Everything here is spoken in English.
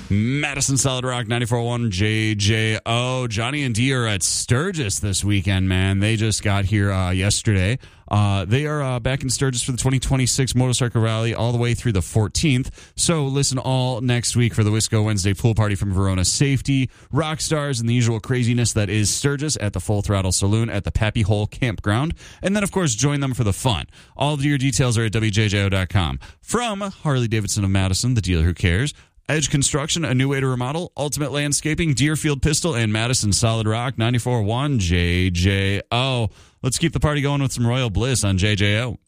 Madison Solid Rock 94.1 JJO. Johnny and Dee are at Sturgis this weekend, man. They just got here yesterday. They are back in Sturgis for the 2026 Motorcycle Rally all the way through the 14th. So listen all next week for the Wisco Wednesday pool party from Verona Safety, rock stars, and the usual craziness that is Sturgis at the Full Throttle Saloon at the Pappy Hole Campground. And then, of course, join them for the fun. All of your details are at WJJO.com. From Harley-Davidson of Madison, the dealer who cares, Edge Construction, a new way to remodel, Ultimate Landscaping, Deerfield Pistol, and Madison Solid Rock 94.1 JJO. Let's keep the party going with some Royal Bliss on JJO.